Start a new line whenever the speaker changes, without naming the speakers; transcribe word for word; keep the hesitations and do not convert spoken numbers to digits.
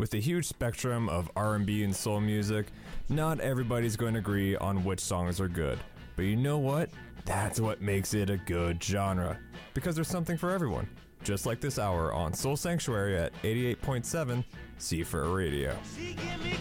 With a huge spectrum of R and B and soul music, not everybody's going to agree on which songs are good. But you know what? That's what makes it a good genre. Because there's something for everyone. Just like this hour on Soul Sanctuary at eighty-eight point seven C four Radio.
She give me